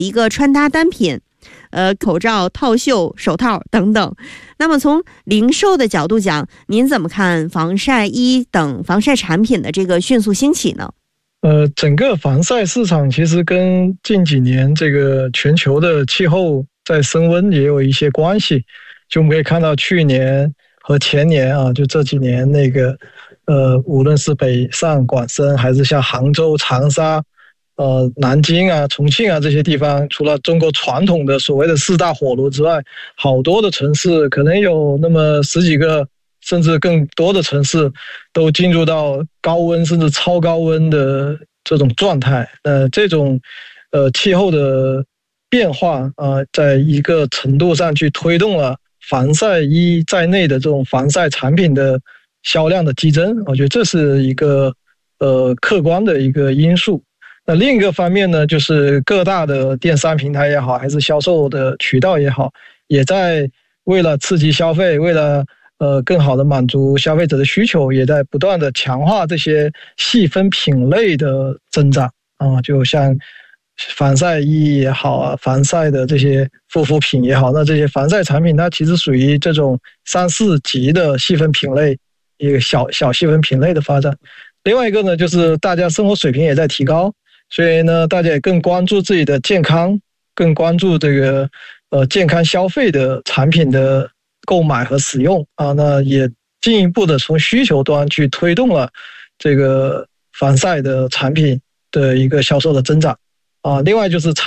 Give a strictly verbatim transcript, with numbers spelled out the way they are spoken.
一个穿搭单品，呃，口罩、套袖、手套等等。那么从零售的角度讲，您怎么看防晒衣等防晒产品的这个迅速兴起呢？ 呃，整个防晒市场其实跟近几年这个全球的气候在升温也有一些关系。就我们可以看到去年和前年啊，就这几年那个呃，无论是北上广深还是像杭州、长沙、呃南京啊、重庆啊这些地方，除了中国传统的所谓的四大火炉之外，好多的城市可能有那么十几个甚至更多的城市都进入到高温甚至超高温的这种状态。呃，这种呃气候的变化啊、呃，在一个程度上去推动了防晒衣在内的这种防晒产品的销量的激增，我觉得这是一个呃客观的一个因素。那另一个方面呢，就是各大的电商平台也好，还是销售的渠道也好，也在为了刺激消费，为了呃更好的满足消费者的需求，也在不断的强化这些细分品类的增长啊，就像防晒衣也好啊，防晒的这些护肤品也好，那这些防晒产品它其实属于这种三四级的细分品类，一个小小细分品类的发展。另外一个呢，就是大家生活水平也在提高，所以呢，大家也更关注自己的健康，更关注这个呃健康消费的产品的购买和使用啊，那也进一步的从需求端去推动了这个防晒的产品的一个销售的增长啊。另外就是